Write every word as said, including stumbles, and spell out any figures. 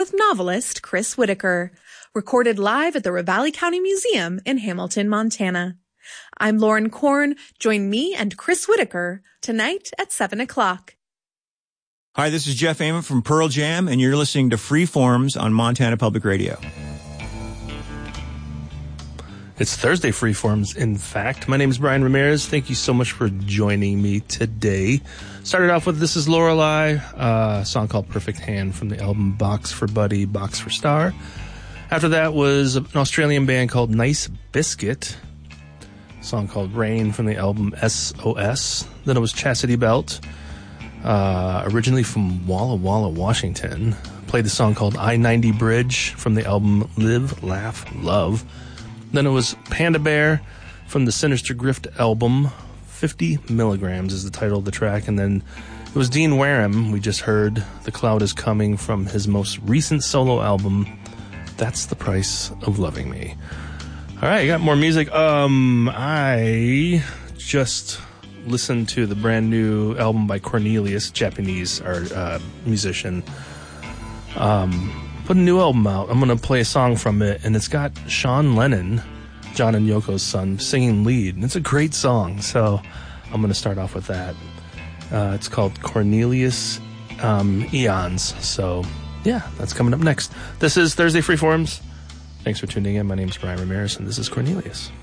with novelist Chris Whitaker, recorded live at the Ravalli County Museum in Hamilton, Montana. I'm Lauren Korn. Join me and Chris Whitaker tonight at seven o'clock. Hi, this is Jeff Ament from Pearl Jam, and you're listening to Freeforms on Montana Public Radio. It's Thursday Freeforms, in fact. My name is Brian Ramirez. Thank you so much for joining me today. Started off with This Is Lorelei, uh, a song called Perfect Hand from the album Box for Buddy, Box for Star. After that was an Australian band called Nice Biscuit, a song called Rain from the album S O S. Then it was Chastity Belt, uh, originally from Walla Walla, Washington. Played the song called I ninety Bridge from the album Live, Laugh, Love. Then it was Panda Bear from the Sinister Grift album. fifty milligrams is the title of the track. And then it was Dean Wareham. We just heard The Cloud Is Coming from his most recent solo album, That's the Price of Loving Me. All right, I got more music. Um, I just listened to the brand new album by Cornelius, Japanese or, uh, musician. Um... Put a new album out. I'm going to play a song from it, and it's got Sean Lennon, John and Yoko's son, singing lead. And it's a great song, so I'm going to start off with that. Uh, it's called Cornelius um, Eons. So, yeah, that's coming up next. This is Thursday Freeforms. Thanks for tuning in. My name is Brian Ramirez, and this is Cornelius.